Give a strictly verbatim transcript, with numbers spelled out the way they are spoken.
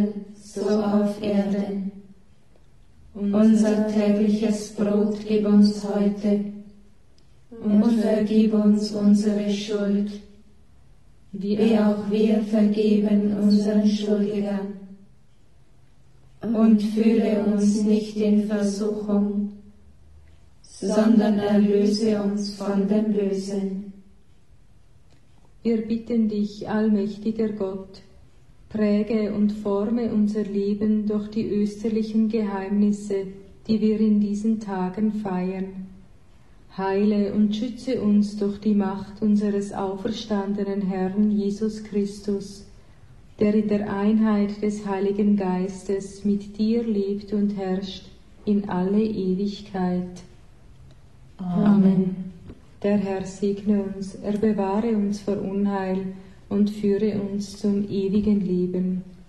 so auf Erden. Unser tägliches Brot gib uns heute und vergib uns unsere Schuld, wie auch wir vergeben unseren Schuldigern. Und führe uns nicht in Versuchung, sondern erlöse uns von dem Bösen. Wir bitten dich, allmächtiger Gott, präge und forme unser Leben durch die österlichen Geheimnisse, die wir in diesen Tagen feiern. Heile und schütze uns durch die Macht unseres auferstandenen Herrn Jesus Christus, der in der Einheit des Heiligen Geistes mit dir lebt und herrscht in alle Ewigkeit. Amen. Der Herr segne uns, er bewahre uns vor Unheil und führe uns zum ewigen Leben.